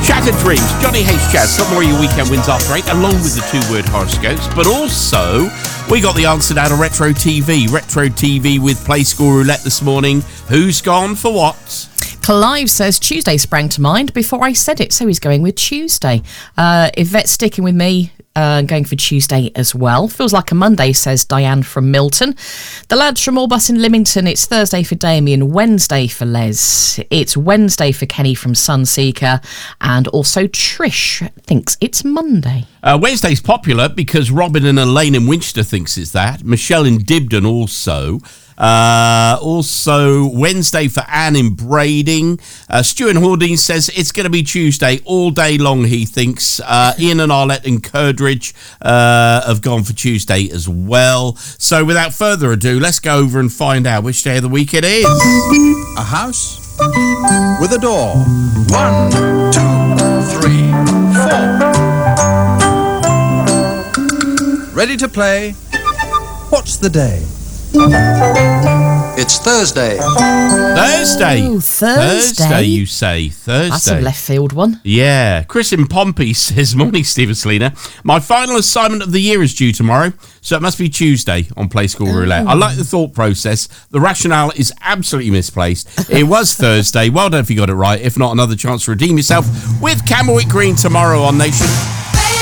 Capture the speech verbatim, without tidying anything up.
Shattered Dreams, Johnny H. Jazz, some more of your weekend wins after eight, along with the two-word horoscopes. But also, we got the answer now to Retro T V. Retro T V with Play School Roulette this morning. Who's gone for what? Clive says Tuesday sprang to mind before I said it, so he's going with Tuesday. Uh, Yvette's sticking with me, uh, going for Tuesday as well. Feels like a Monday, says Diane from Milton. The lads from Allbus in Lymington, it's Thursday for Damien, Wednesday for Les. It's Wednesday for Kenny from Sunseeker, and also Trish thinks it's Monday. Uh, Wednesday's popular because Robin and Elaine in Winchester thinks it's that. Michelle in Dibden also. Uh, also, Wednesday for Anne in Brading. Uh, Stuart Hordine says it's going to be Tuesday all day long, he thinks. Uh, Ian and Arlette in Curdridge uh, have gone for Tuesday as well. So without further ado, let's go over and find out which day of the week it is. A house with a door. One, two, three, four. Ready to play? What's the day? It's Thursday. Thursday. Oh, Thursday. Thursday, you say. Thursday. That's a left field one. Yeah. Chris in Pompey says, morning, Stephen Selena. My final assignment of the year is due tomorrow, so it must be Tuesday on Play School Roulette. I like the thought process. The rationale is absolutely misplaced. It was Thursday. Well done if you got it right. If not, another chance to redeem yourself with Camberwick Green tomorrow on Nation.